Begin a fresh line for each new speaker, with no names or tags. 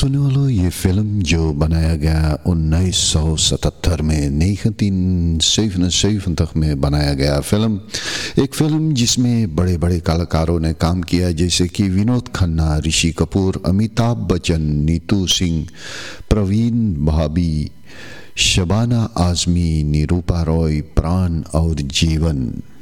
सुनने वालों, ये फिल्म जो बनाया गया 1977 में 1977 में बनाया गया फिल्म, एक फिल्म जिसमें बड़े बड़े कलाकारों ने काम किया, जैसे कि विनोद खन्ना, ऋषि कपूर, अमिताभ बच्चन, नीतू सिंह, प्रवीण भाभी, शबाना आजमी, निरूपा रॉय, प्राण और जीवन।